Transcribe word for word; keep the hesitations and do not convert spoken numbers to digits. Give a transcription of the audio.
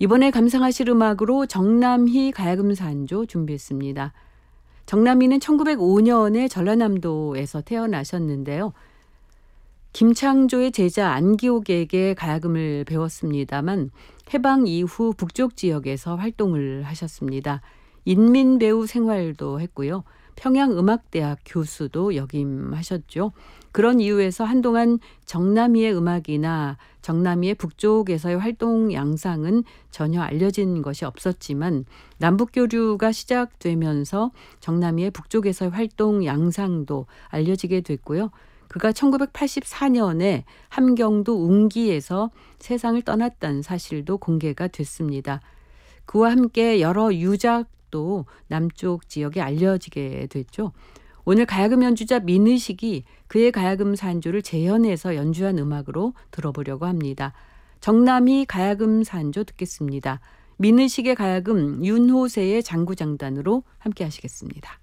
이번에 감상하실 음악으로 정남희 가야금산조 준비했습니다. 정남희는 천구백오 년에 전라남도에서 태어나셨는데요. 김창조의 제자 안기옥에게 가야금을 배웠습니다만 해방 이후 북쪽 지역에서 활동을 하셨습니다. 인민배우 생활도 했고요. 평양음악대학 교수도 역임하셨죠. 그런 이유에서 한동안 정남희의 음악이나 정남희의 북쪽에서의 활동 양상은 전혀 알려진 것이 없었지만 남북교류가 시작되면서 정남희의 북쪽에서의 활동 양상도 알려지게 됐고요. 그가 천구백팔십사 년에 함경도 웅기에서 세상을 떠났다는 사실도 공개가 됐습니다. 그와 함께 여러 유작도 남쪽 지역에 알려지게 됐죠. 오늘 가야금 연주자 민의식이 그의 가야금 산조를 재현해서 연주한 음악으로 들어보려고 합니다. 정남희 가야금 산조 듣겠습니다. 민의식의 가야금, 윤호세의 장구장단으로 함께 하시겠습니다.